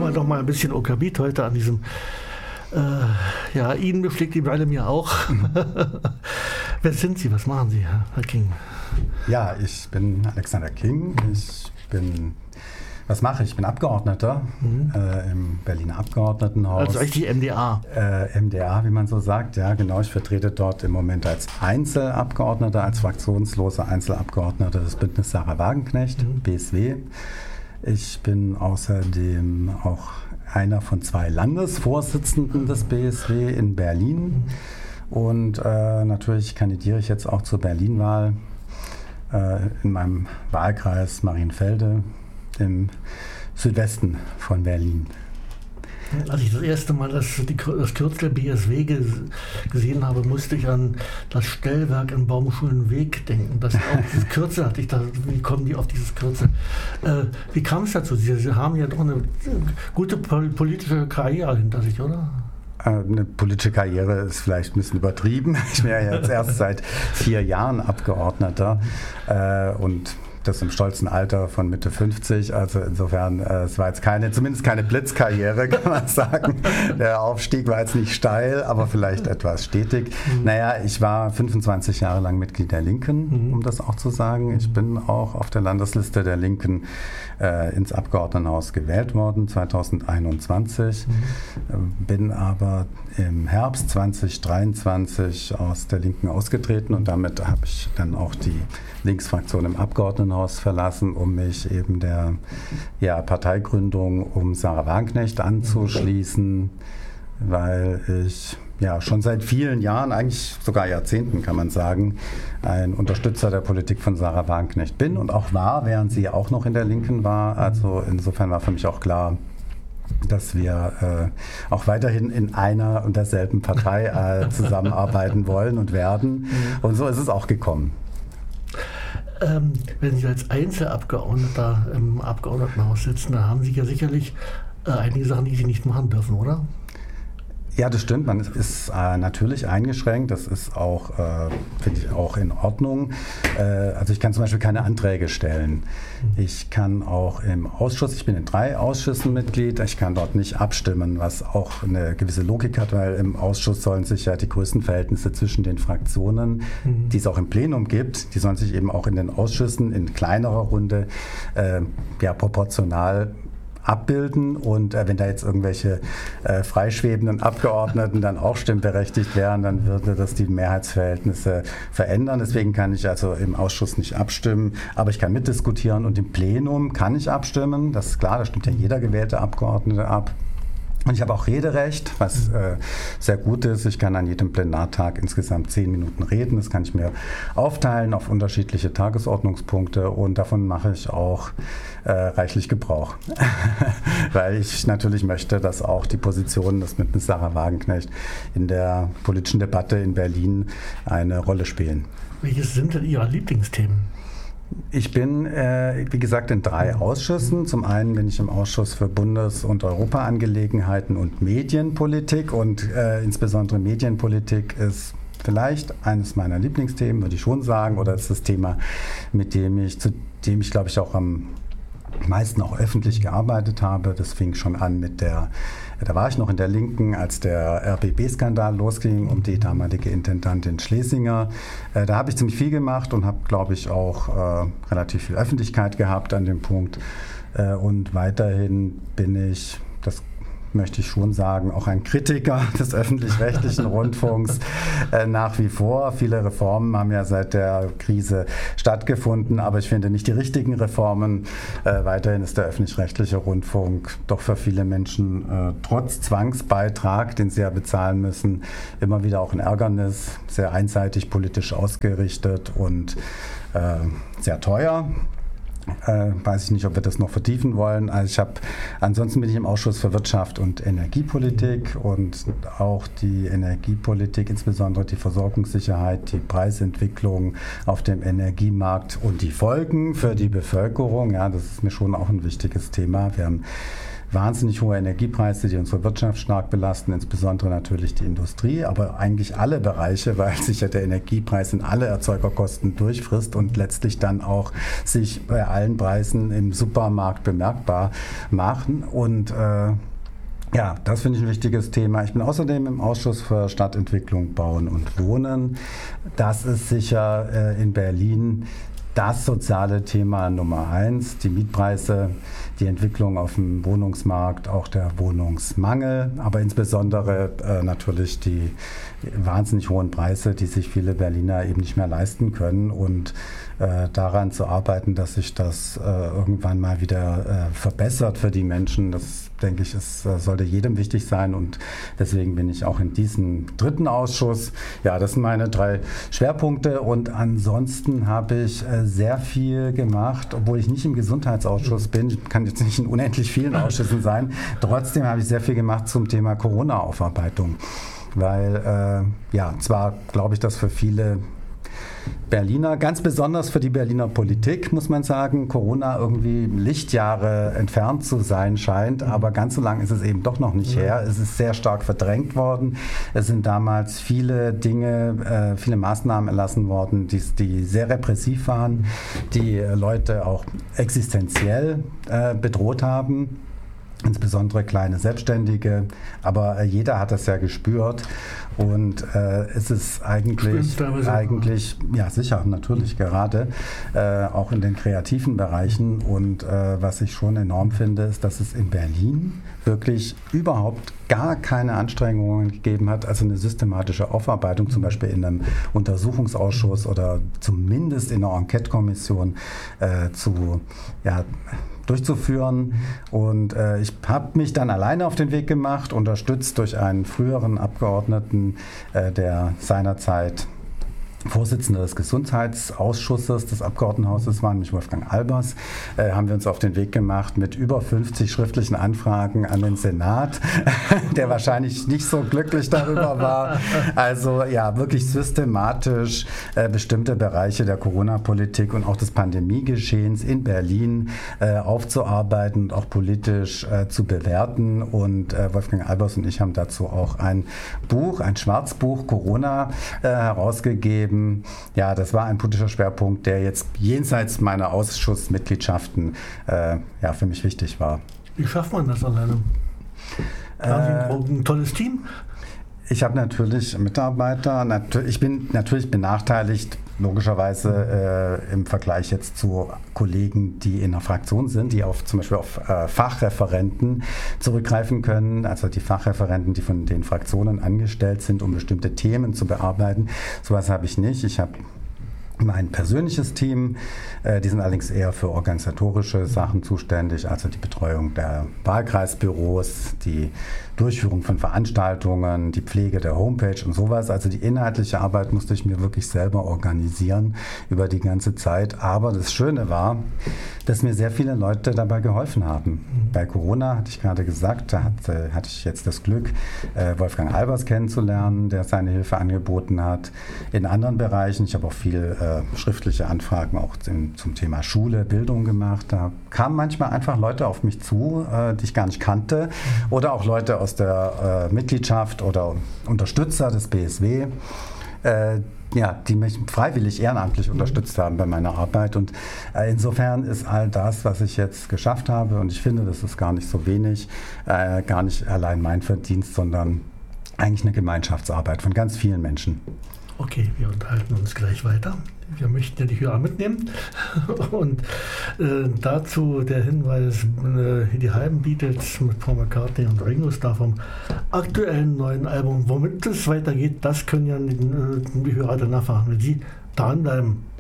wir doch mal ein bisschen Okabit heute an diesem, Ihnen befliegt die Weile, mir auch. Wer sind Sie? Was machen Sie, Herr King? Ja, ich bin Alexander King. Was mache ich? Ich bin Abgeordneter im Berliner Abgeordnetenhaus. Also richtig MdA. MdA, wie man so sagt, ja genau. Ich vertrete dort im Moment als Einzelabgeordneter, als fraktionsloser Einzelabgeordneter das Bündnis Sarah Wagenknecht, BSW. Ich bin außerdem auch einer von 2 Landesvorsitzenden des BSW in Berlin. Und natürlich kandidiere ich jetzt auch zur Berlin-Wahl in meinem Wahlkreis Marienfelde im Südwesten von Berlin. Als ich das erste Mal das Kürzel BSW gesehen habe, musste ich an das Stellwerk im Baumschulenweg denken. Das auch dieses Kürzel hatte ich da. Wie kommen die auf dieses Kürzel? Wie kam es dazu? Sie haben ja doch eine gute politische Karriere hinter sich, oder? Eine politische Karriere ist vielleicht ein bisschen übertrieben. Ich bin ja jetzt erst seit 4 Jahren Abgeordneter und das im stolzen Alter von Mitte 50, also insofern, es war jetzt zumindest keine Blitzkarriere, kann man sagen. Der Aufstieg war jetzt nicht steil, aber vielleicht etwas stetig. Naja, ich war 25 Jahre lang Mitglied der Linken, um das auch zu sagen. Ich bin auch auf der Landesliste der Linken ins Abgeordnetenhaus gewählt worden, 2021, bin aber im Herbst 2023 aus der Linken ausgetreten und damit habe ich dann auch die Linksfraktion im Abgeordnetenhaus verlassen, um mich eben der Parteigründung um Sarah Wagenknecht anzuschließen, weil ich schon seit vielen Jahren, eigentlich sogar Jahrzehnten kann man sagen, ein Unterstützer der Politik von Sarah Wagenknecht bin und auch war, während sie auch noch in der Linken war. Also insofern war für mich auch klar, dass wir auch weiterhin in einer und derselben Partei zusammenarbeiten wollen und werden. Und so ist es auch gekommen. Wenn Sie als Einzelabgeordneter im Abgeordnetenhaus sitzen, da haben Sie ja sicherlich einige Sachen, die Sie nicht machen dürfen, oder? Ja, das stimmt. Man ist natürlich eingeschränkt. Das ist auch, finde ich, auch in Ordnung. Also ich kann zum Beispiel keine Anträge stellen. Ich kann auch im Ausschuss, ich bin in 3 Ausschüssen Mitglied, ich kann dort nicht abstimmen, was auch eine gewisse Logik hat, weil im Ausschuss sollen sich ja die Größenverhältnisse zwischen den Fraktionen, die es auch im Plenum gibt, die sollen sich eben auch in den Ausschüssen in kleinerer Runde proportional abbilden und wenn da jetzt irgendwelche freischwebenden Abgeordneten dann auch stimmberechtigt wären, dann würde das die Mehrheitsverhältnisse verändern. Deswegen kann ich also im Ausschuss nicht abstimmen, aber ich kann mitdiskutieren und im Plenum kann ich abstimmen. Das ist klar, da stimmt ja jeder gewählte Abgeordnete ab. Und ich habe auch Rederecht, was sehr gut ist. Ich kann an jedem Plenartag insgesamt 10 Minuten reden. Das kann ich mir aufteilen auf unterschiedliche Tagesordnungspunkte und davon mache ich auch reichlich Gebrauch. Weil ich natürlich möchte, dass auch die Positionen des Bündnisses Sarah Wagenknecht in der politischen Debatte in Berlin eine Rolle spielen. Welches sind denn Ihre Lieblingsthemen? Ich bin, wie gesagt, in 3 Ausschüssen. Zum einen bin ich im Ausschuss für Bundes- und Europaangelegenheiten und Medienpolitik und insbesondere Medienpolitik ist vielleicht eines meiner Lieblingsthemen, würde ich schon sagen, oder ist das Thema, zu dem ich glaube ich auch am meisten auch öffentlich gearbeitet habe. Das fing schon an da war ich noch in der Linken, als der RBB-Skandal losging um die damalige Intendantin Schlesinger. Da habe ich ziemlich viel gemacht und habe, glaube ich, auch relativ viel Öffentlichkeit gehabt an dem Punkt. Und weiterhin bin ich, das möchte ich schon sagen, auch ein Kritiker des öffentlich-rechtlichen Rundfunks nach wie vor. Viele Reformen haben ja seit der Krise stattgefunden, aber ich finde nicht die richtigen Reformen. Weiterhin ist der öffentlich-rechtliche Rundfunk doch für viele Menschen trotz Zwangsbeitrag, den sie ja bezahlen müssen, immer wieder auch ein Ärgernis, sehr einseitig politisch ausgerichtet und sehr teuer. Weiß ich nicht, ob wir das noch vertiefen wollen. Ansonsten bin ich im Ausschuss für Wirtschaft und Energiepolitik und auch die Energiepolitik, insbesondere die Versorgungssicherheit, die Preisentwicklung auf dem Energiemarkt und die Folgen für die Bevölkerung. Ja, das ist mir schon auch ein wichtiges Thema. Wir haben wahnsinnig hohe Energiepreise, die unsere Wirtschaft stark belasten, insbesondere natürlich die Industrie, aber eigentlich alle Bereiche, weil sich ja der Energiepreis in alle Erzeugerkosten durchfrisst und letztlich dann auch sich bei allen Preisen im Supermarkt bemerkbar machen. Und ja, das finde ich ein wichtiges Thema. Ich bin außerdem im Ausschuss für Stadtentwicklung, Bauen und Wohnen. Das ist sicher in Berlin das soziale Thema Nummer 1, die Mietpreise, die Entwicklung auf dem Wohnungsmarkt, auch der Wohnungsmangel, aber insbesondere natürlich die wahnsinnig hohen Preise, die sich viele Berliner eben nicht mehr leisten können, und daran zu arbeiten, dass sich das irgendwann mal wieder verbessert für die Menschen, das denke ich, es sollte jedem wichtig sein, und deswegen bin ich auch in diesem 3. Ausschuss. Ja, das sind meine 3 Schwerpunkte, und ansonsten habe ich sehr viel gemacht, obwohl ich nicht im Gesundheitsausschuss bin. Ich kann jetzt nicht in unendlich vielen Ausschüssen sein. Trotzdem habe ich sehr viel gemacht zum Thema Corona-Aufarbeitung, weil ja, zwar glaube ich, dass für viele Berliner, ganz besonders für die Berliner Politik, muss man sagen, Corona irgendwie Lichtjahre entfernt zu sein scheint, aber ganz so lang ist es eben doch noch nicht her. Es ist sehr stark verdrängt worden. Es sind damals viele Dinge, viele Maßnahmen erlassen worden, die sehr repressiv waren, die Leute auch existenziell bedroht haben. Insbesondere kleine Selbstständige, aber jeder hat das ja gespürt, und es ist eigentlich, ja sicher, natürlich gerade, auch in den kreativen Bereichen, und was ich schon enorm finde, ist, dass es in Berlin wirklich überhaupt gar keine Anstrengungen gegeben hat, also eine systematische Aufarbeitung, zum Beispiel in einem Untersuchungsausschuss oder zumindest in einer Enquete-Kommission durchzuführen. Und ich habe mich dann alleine auf den Weg gemacht, unterstützt durch einen früheren Abgeordneten, der seinerzeit Vorsitzender des Gesundheitsausschusses des Abgeordnetenhauses war, nämlich Wolfgang Albers, haben wir uns auf den Weg gemacht mit über 50 schriftlichen Anfragen an den Senat, der wahrscheinlich nicht so glücklich darüber war. Also ja, wirklich systematisch bestimmte Bereiche der Corona-Politik und auch des Pandemiegeschehens in Berlin aufzuarbeiten und auch politisch zu bewerten. Und Wolfgang Albers und ich haben dazu auch ein Buch, ein Schwarzbuch Corona herausgegeben. Ja, das war ein politischer Schwerpunkt, der jetzt jenseits meiner Ausschussmitgliedschaften für mich wichtig war. Wie schafft man das alleine? Haben Sie ein tolles Team? Ich habe natürlich Mitarbeiter. Ich bin natürlich benachteiligt, logischerweise im Vergleich jetzt zu Kollegen, die in einer Fraktion sind, die zum Beispiel auf Fachreferenten zurückgreifen können, also die Fachreferenten, die von den Fraktionen angestellt sind, um bestimmte Themen zu bearbeiten. Sowas habe ich nicht. Ich habe mein persönliches Team, die sind allerdings eher für organisatorische Sachen zuständig, also die Betreuung der Wahlkreisbüros, die Durchführung von Veranstaltungen, die Pflege der Homepage und sowas. Also die inhaltliche Arbeit musste ich mir wirklich selber organisieren über die ganze Zeit. Aber das Schöne war, dass mir sehr viele Leute dabei geholfen haben. Bei Corona, hatte ich gerade gesagt, da hatte ich jetzt das Glück, Wolfgang Albers kennenzulernen, der seine Hilfe angeboten hat. In anderen Bereichen, ich habe auch viel schriftliche Anfragen auch zum Thema Schule, Bildung gemacht. Da kamen manchmal einfach Leute auf mich zu, die ich gar nicht kannte, oder auch Leute aus der Mitgliedschaft oder Unterstützer des BSW, die mich freiwillig ehrenamtlich unterstützt haben bei meiner Arbeit. Und insofern ist all das, was ich jetzt geschafft habe, und ich finde, das ist gar nicht so wenig, gar nicht allein mein Verdienst, sondern eigentlich eine Gemeinschaftsarbeit von ganz vielen Menschen. Okay, wir unterhalten uns gleich weiter. Wir möchten ja die Hörer mitnehmen. Und dazu der Hinweis, die halben Beatles mit Paul McCartney und Ringo Starr vom aktuellen neuen Album. Womit es weitergeht, das können ja die Hörer dann erfahren, wenn Sie dranbleiben.